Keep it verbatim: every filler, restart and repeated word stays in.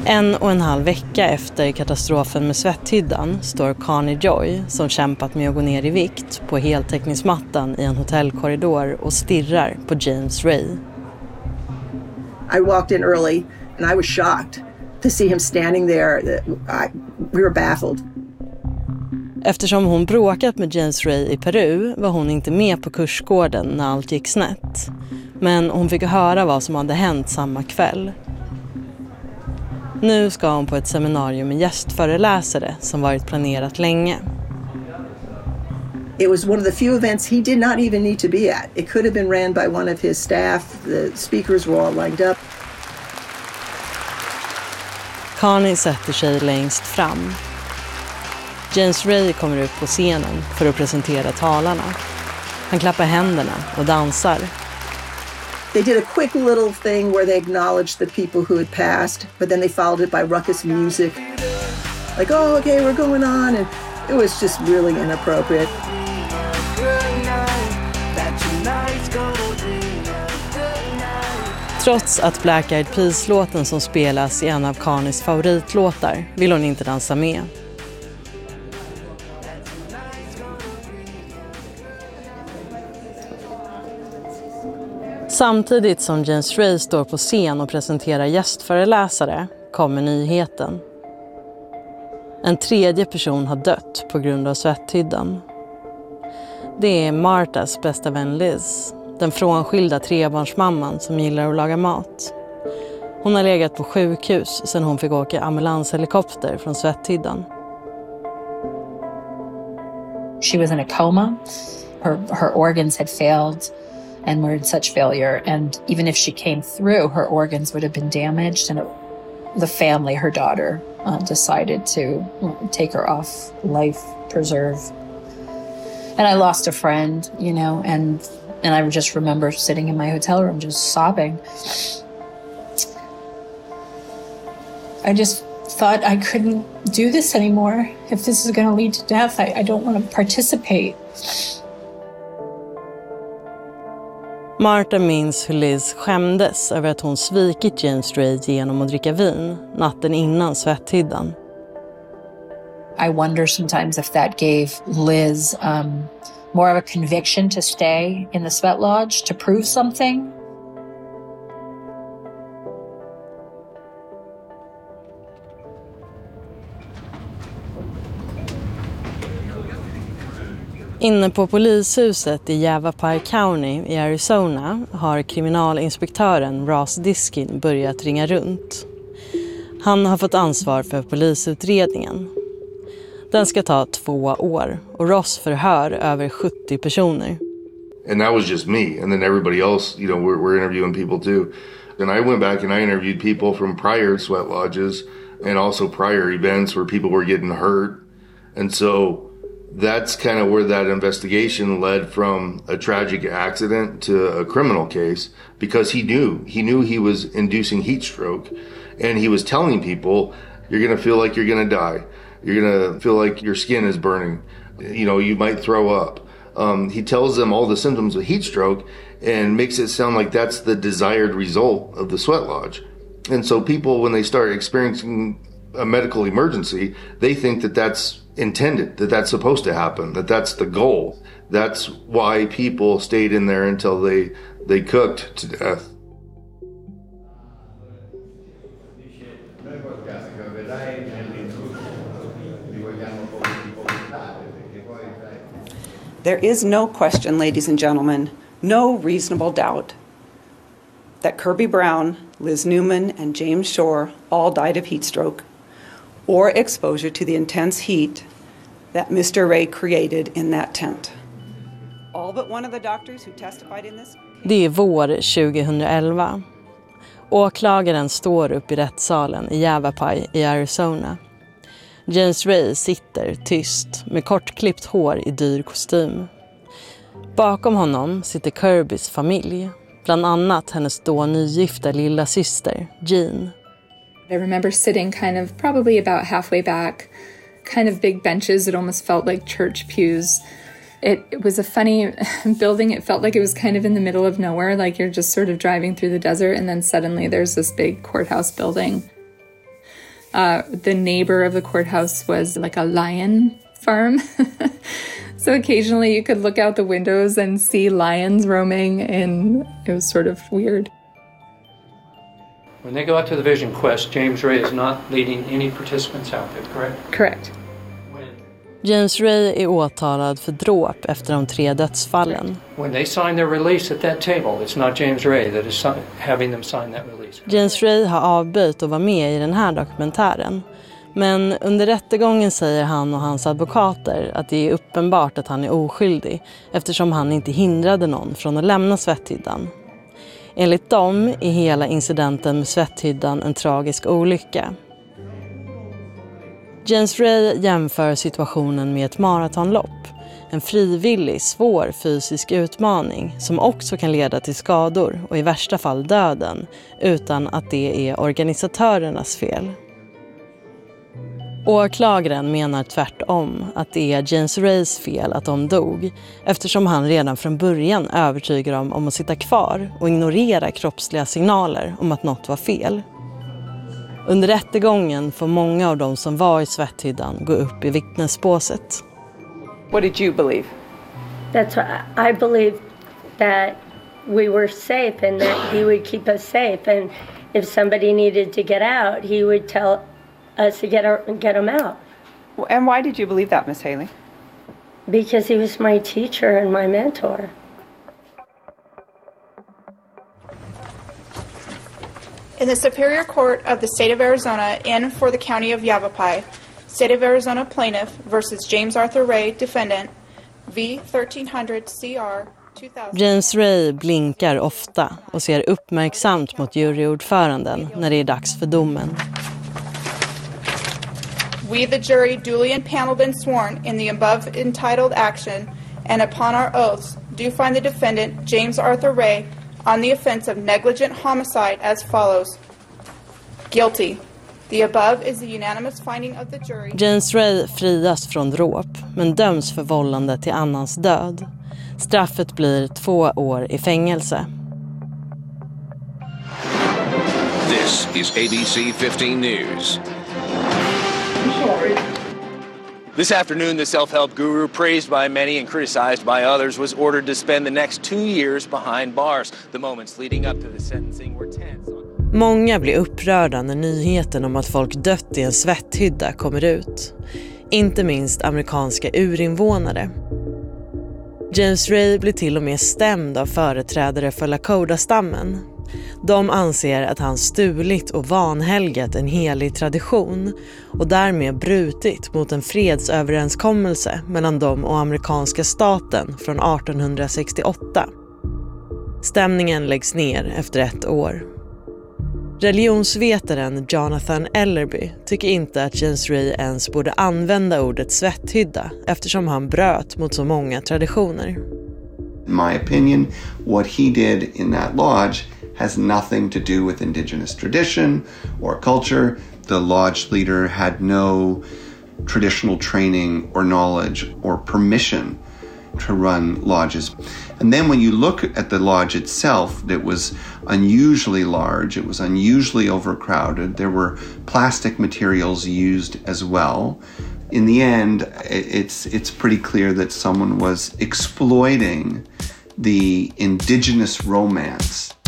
En och en halv vecka efter katastrofen med svetthyddan står Connie Joy, som kämpat med att gå ner i vikt, på heltäckningsmattan i en hotellkorridor och stirrar på James Ray. I walked in early and I was shocked to see him standing there. I, we were baffled. Eftersom hon bråkat med James Ray i Peru var hon inte med på kursgården när allt gick snett. Men hon fick höra vad som hade hänt samma kväll. Nu ska hon på ett seminarium med gästföreläsare som varit planerat länge. It was one of the few events he did not even need to be at. It could have been ran by one of his staff. The speakers were all lined up. Connie sätter sig längst fram. James Ray kommer upp på scenen för att presentera talarna. Han klappar händerna och dansar. They did a quick little thing where they acknowledged the people who had passed, but then they followed it by ruckus music. Like, oh, okay, we're going on. And it was just really inappropriate. Trots att Black Eyed Peas-låten som spelas i en av Connies favoritlåtar vill hon inte dansa med. Samtidigt som James Ray står på scen och presenterar gästföreläsare kommer nyheten. En tredje person har dött på grund av svetthyddan. Det är Martas bästa vän Liz, den frånskilda trebarnsmamman som gillar att laga mat. Hon har legat på sjukhus sedan hon fick åka ambulanshelikopter från svetthyddan. She was in a coma. Her, her organs had failed and were in such failure. And even if she came through, her organs would have been damaged. And it, the family, her daughter, uh, decided to take her off life preserve. And I lost a friend, you know, and and I just remember sitting in my hotel room just sobbing. I just thought I couldn't do this anymore. If this is going to lead to death, I, I don't want to participate. Marta minns hur Liz skämdes över att hon svikit James Ray genom att dricka vin natten innan svetthyddan. I wonder sometimes if that gave Liz um, more of a conviction to stay in the sweat lodge to prove something. Inne på polishuset i Yavapai County i Arizona har kriminalinspektören Ross Diskin börjat ringa runt. Han har fått ansvar för polisutredningen. Den ska ta två år och Ross förhör över sjuttio personer. And that was just me. And then everybody else, you know, we're, we're interviewing people too. And I went back and I interviewed people from prior sweat lodges and also prior events where people were getting hurt. And so that's kind of where that investigation led from a tragic accident to a criminal case, because he knew, he knew he was inducing heat stroke, and he was telling people, you're going to feel like you're going to die. You're going to feel like your skin is burning. You know, you might throw up. Um, he tells them all the symptoms of heat stroke and makes it sound like that's the desired result of the sweat lodge. And so people, when they start experiencing a medical emergency, they think that that's intended, that that's supposed to happen, that that's the goal. That's why people stayed in there until they they cooked to death. There is no question, ladies and gentlemen, no reasonable doubt that Kirby Brown, Liz Newman, and James Shore all died of heat stroke or exposure to the intense heat that Mister Ray created in that tent. All but one of the doctors who testified in this. Det är vår tjugohundraelva. Åklagaren står upp i rättssalen i Yavapai i Arizona. James Ray sitter tyst med kortklippt hår i dyr kostym. Bakom honom sitter Kirbys familj, bland annat hennes då nygifta lilla syster, Jean. I remember sitting kind of probably about halfway back, kind of big benches. It almost felt like church pews. It, it was a funny building. It felt like it was kind of in the middle of nowhere, like you're just sort of driving through the desert, and then suddenly there's this big courthouse building. Uh, the neighbor of the courthouse was like a lion farm. So occasionally you could look out the windows and see lions roaming, and it was sort of weird. When they go out to the Vision Quest, James Ray is not leading any participants out there, correct? Correct. James Ray är åtalad för dråp efter de tre dödsfallen. When they sign their release at that table, it's not James Ray that is having them sign that release. James Ray har avböjt att vara med i den här dokumentären. Men under rättegången säger han och hans advokater att det är uppenbart att han är oskyldig eftersom han inte hindrade någon från att lämna Svetthyddan. Enligt dem är hela incidenten med Svetthyddan en tragisk olycka. James Ray jämför situationen med ett maratonlopp. En frivillig, svår fysisk utmaning som också kan leda till skador och i värsta fall döden utan att det är organisatörernas fel. Åklagaren menar tvärtom att det är James Rays fel att de dog eftersom han redan från början övertygar dem om att sitta kvar och ignorera kroppsliga signaler om att något var fel. Under rättegången får många av dem som var i Svetthyddan gå upp i vittnesbåset. What did you believe? That's what I believe, that we were safe and that he would keep us safe, and if somebody needed to get out, he would tell us to get our, get them out. And why did you believe that, Miss Haley? Because he was my teacher and my mentor. In the Superior Court of the State of Arizona and for the County of Yavapai, State of Arizona plaintiff versus James Arthur Ray, defendant, V thirteen hundred C R two thousand. James Ray blinkar ofta och ser uppmärksamt mot juryordföranden när det är dags för domen. We, the jury, duly impaneled and sworn in the above entitled action, and upon our oaths, do find the defendant, James Arthur Ray, on the offense of negligent homicide as follows. Guilty. The above is the unanimous finding of the jury. James Ray frias från dråp men döms för vållande till annans död. Straffet blir två år i fängelse. This is A B C fifteen News. This afternoon, the self-help guru, praised by many and criticized by others, was ordered to spend the next two years behind bars. The moments leading up to the sentencing were tense. Många blir upprörda när nyheten om att folk dött i en svetthydda kommer ut. Inte minst amerikanska urinvånare. James Ray blir till och med stämd av företrädare för Lakota-stammen. De anser att han stulit och vanhelgat en helig tradition och därmed brutit mot en fredsöverenskommelse mellan dem och amerikanska staten från arton sextioåtta. Stämningen läggs ner efter ett år. Religionsvetaren Jonathan Ellerby tycker inte att James Ray ens borde använda ordet svetthydda eftersom han bröt mot så många traditioner. In my opinion, what he did in that lodge has nothing to do with indigenous tradition or culture. The lodge leader had no traditional training or knowledge or permission to run lodges. And then when you look at the lodge itself, it was unusually large, it was unusually overcrowded, there were plastic materials used as well. In the end, it's it's pretty clear that someone was exploiting the indigenous romance.